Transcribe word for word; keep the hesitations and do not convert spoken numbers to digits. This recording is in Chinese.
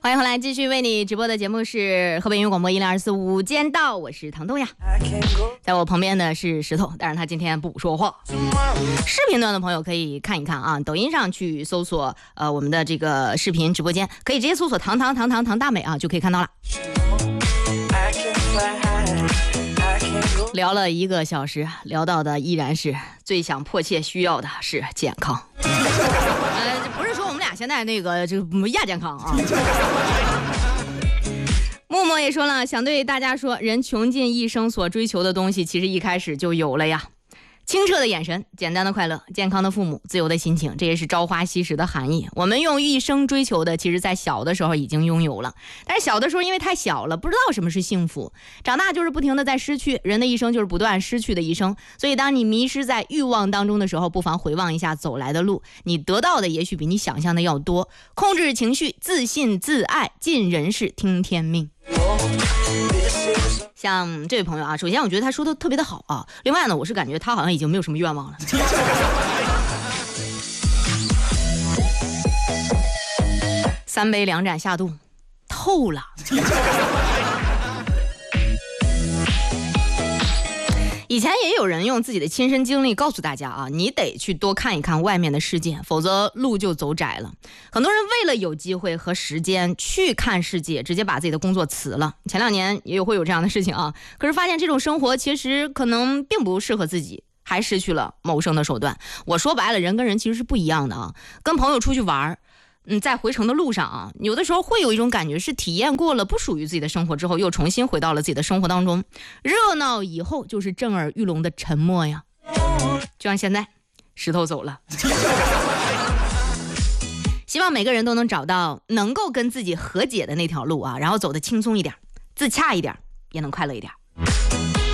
欢迎回来，继续为你直播的节目是河北音乐广播一零二四午间到，我是唐东呀，在我旁边的是石头，但是他今天不说话。视频端的朋友可以看一看啊，抖音上去搜索呃我们的这个视频直播间，可以直接搜索唐唐唐唐唐大美啊，就可以看到了。聊了一个小时，聊到的依然是最想迫切需要的是健康。呃，不是说我们俩现在那个就亚健康啊。默默也说了，想对大家说，人穷尽一生所追求的东西，其实一开始就有了呀。清澈的眼神，简单的快乐，健康的父母，自由的心情，这也是朝花夕拾的含义。我们用一生追求的，其实在小的时候已经拥有了，但是小的时候因为太小了，不知道什么是幸福，长大就是不停的在失去，人的一生就是不断失去的一生。所以当你迷失在欲望当中的时候，不妨回望一下走来的路，你得到的也许比你想象的要多。控制情绪，自信自爱，尽人事听天命。像这位朋友啊，首先我觉得他说的特别的好啊，另外呢，我是感觉他好像已经没有什么愿望了。三杯两盏下肚，透了。以前也有人用自己的亲身经历告诉大家啊，你得去多看一看外面的世界，否则路就走窄了。很多人为了有机会和时间去看世界，直接把自己的工作辞了。前两年也有会有这样的事情啊，可是发现这种生活其实可能并不适合自己，还失去了谋生的手段。我说白了，人跟人其实是不一样的啊。跟朋友出去玩，嗯，在回程的路上啊，有的时候会有一种感觉，是体验过了不属于自己的生活之后，又重新回到了自己的生活当中。热闹以后就是震耳欲聋的沉默呀。就像现在，石头走了。希望每个人都能找到能够跟自己和解的那条路啊，然后走得轻松一点，自洽一点，也能快乐一点。